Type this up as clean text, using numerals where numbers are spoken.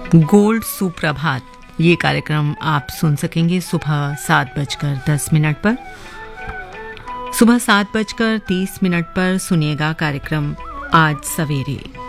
Gold सुप्रभात ये कार्यक्रम आप सुन सकेंगे सुबह 7:10 पर। सुबह 7:30 पर सुनिएगा कार्यक्रम आज सवेरे।